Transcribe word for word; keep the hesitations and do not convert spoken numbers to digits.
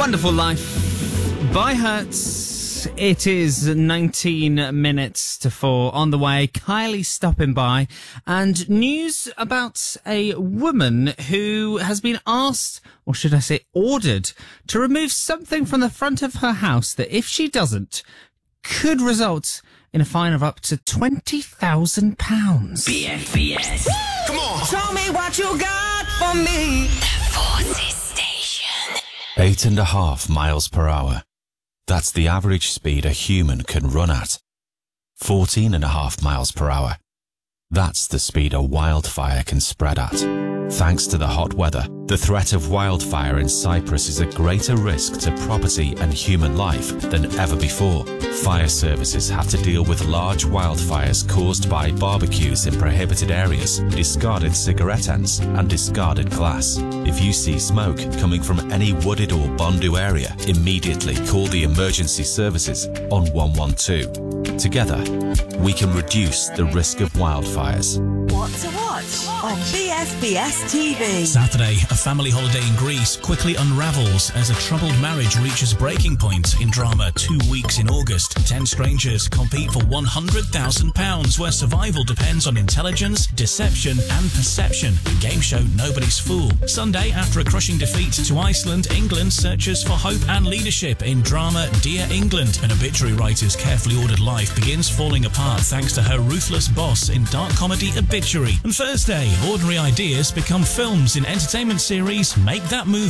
Wonderful Life by Hertz. It is nineteen minutes to four on the way. Kylie stopping by, and news about a woman who has been asked, or should I say ordered, to remove something from the front of her house that, if she doesn't, could result in a fine of up to twenty thousand pounds. B S B S. Come on. Show me what you got for me. The Forces Station. Eight and a half miles per hour. That's the average speed a human can run at. Fourteen and a half miles per hour. That's the speed a wildfire can spread at. Thanks to the hot weather, the threat of wildfire in Cyprus is a greater risk to property and human life than ever before. Fire services have to deal with large wildfires caused by barbecues in prohibited areas, discarded cigarette ends, and discarded glass. If you see smoke coming from any wooded or Bondo area, immediately call the emergency services on one one two. Together, we can reduce the risk of wildfires. What to watch on B S B S T V. Saturday, a family holiday in Greece quickly unravels as a troubled marriage reaches breaking point in drama Two Weeks in August. Ten strangers compete for one hundred thousand pounds, where survival depends on intelligence, deception and perception. Game show Nobody's Fool. Sunday, after a crushing defeat to Iceland, England searches for hope and leadership in drama Dear England. An obituary writer's carefully ordered life begins falling apart thanks to her ruthless boss in dark comedy Obituary. And Thursday, ordinary ideas become films in entertainment series Make That Movie.